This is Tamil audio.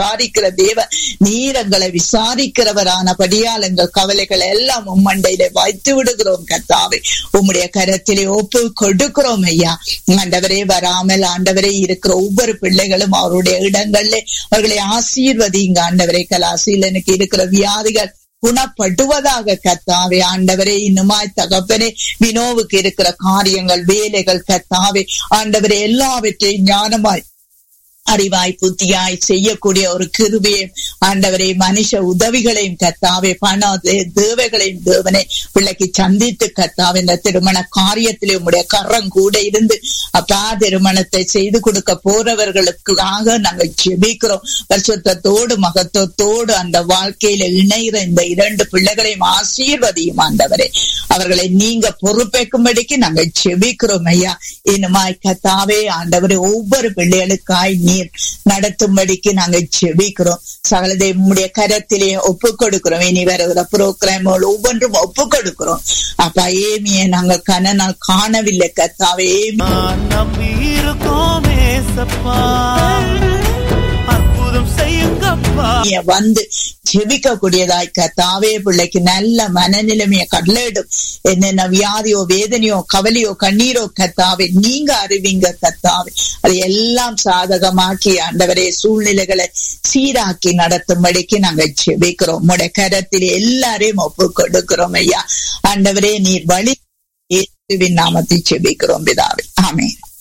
விசாரிக்கிற தேவ, நீர் எங்களை விசாரிக்கிறவரானபடியால் எங்கள் கவலைகள் எல்லாம் உம்மண்டையிலே வைத்து விடுகிறோம் கர்த்தாவே. உம்முடைய கரத்திலே ஒப்பு கொடுக்கிறோம் ஐயா. ஆண்டவரே, வராமல் ஆண்டவரே இருக்கிற ஒவ்வொரு பிள்ளைகளும் அவருடைய இடங்களிலே அவர்களை ஆசீர்வதிங்க ஆண்டவரே. கலாசீலனுக்கு இருக்கிற வியாதிகள் குணப்படுவதாக கர்த்தாவே. ஆண்டவரே, இன்னுமாய் தகப்பனே, வினோவுக்கு இருக்கிற காரியங்கள், வேலைகள் கர்த்தாவே ஆண்டவரே எல்லாவற்றையும் ஞானமாய் அறிவாய் புத்தியாய் செய்யக்கூடிய ஒரு கிருபையும் ஆண்டவரே, மனுஷ உதவிகளையும் கர்த்தாவே, பண தேவைகளையும் தேவனே பிள்ளைக்கு சந்தித்து கர்த்தாவே, இந்த திருமண காரியத்திலே உம்முடைய கரம் கூட இருந்து அப்பா திருமணத்தை செய்து கொடுக்க போறவர்களுக்காக நாங்கள் ஜெபிக்கிறோம். பரிசுத்தத்தோடு மகத்துவத்தோடு அந்த வாழ்க்கையில இணைகிற இந்த 2 பிள்ளைகளையும் ஆசீர்வதியும் ஆண்டவரே. அவர்களை நீங்க பொறுப்பேற்கும்படிக்கு நாங்கள் ஜெபிக்கிறோம் ஐயா. இன்னுமாய் கர்த்தாவே ஆண்டவரே, ஒவ்வொரு பிள்ளைகளுக்காய் நீர் நடத்தும்படிக்கு நாங்கள் ஜெபிக்கிறோம். சகலதை உம்முடைய கரத்திலே ஒப்பு கொடுக்கிறோம். இனி வருகிற புரோகிராம்கள் ஒவ்வொன்றும் ஒப்பு கொடுக்கிறோம். அப்பா, ஏமியை நாங்கள் கனனால் காணவில்லை கர்த்தாவே. நம்பி இருக்கோமே சப்பா, அற்புதம் செய்யுங்கப்பா. வந்து ஜெபிக்க கூடியதாய் கர்த்தாவே, பிள்ளைக்கு நல்ல மனநிலைமையை கடலிடும். என்னென்ன வியாதியோ வேதனையோ கவலையோ கண்ணீரோ கர்த்தாவே நீங்க அறிவிங்க கர்த்தாவே. அதை எல்லாம் சாதகமாக்கி ஆண்டவரே சூழ்நிலைகளை சீராக்கி நடத்தும்படிக்கு நாங்கள் ஜெபிக்கிறோம். உம்முடைய கரத்தில் எல்லாரையும் ஒப்பு கொடுக்கிறோம் ஐயா. ஆண்டவரே, நீர் வழி இயேசுவின் நாமத்தில் ஜெபிக்கிறோம் பிதாவே, ஆமென்.